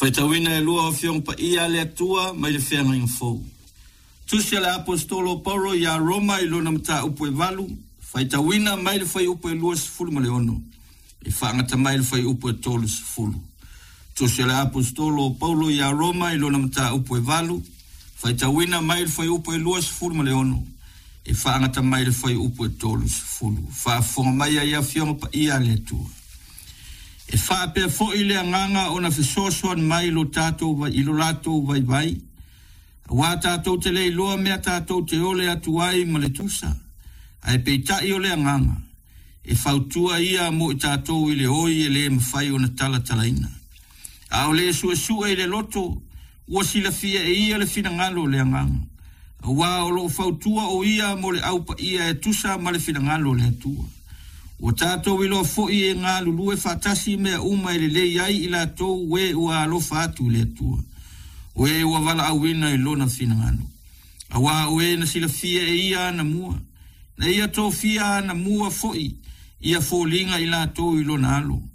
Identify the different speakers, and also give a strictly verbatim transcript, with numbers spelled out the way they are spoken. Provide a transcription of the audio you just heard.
Speaker 1: Faitawina e lua o fiong pa ia le atua mai le whenga inga fau. Tusia le apostolo Paulo ia Roma i lona mta upo e valu, faitawina mai le fai upo e lua sifulu ma le ono, e whaangata mai le fai upo e tolu sifulu. Tusia le apostolo Paulo ia Roma i lona mta upo e valu, faitawina mai le fai upo e lua sifulu ma le ono, e whaangata mai le fai upo e tolu sifulu. Whaafonga mai ia fiong pa ia le atua. E wha pia fo i le anganga o na fisosoan mai lo tātou vai ilo lātou vai vai. Wā tātou te lei loa mea tātou te ole atu ai ma le tusa. Ai pei tai o le anganga. E whautua ia mo i tātou i le oi e le mawhai o na tala talaina. A o le sua sua i le loto, ua sila fia e ia le fina ngalo le anganga. Wā o lo whautua o ia mo le aupa ia e tusa ma le fina ngalo le atua. O tātou ilo fo'i e ngā lulu e whatasi mea uma e le lei ai i la tau we ua alofa atu le atua. We ua wala awina i lona fina ngano. A wā ue na sila fia e ia na mua. Na ia tō fia na mua fo'i ia fōlinga i la tau i lona alo.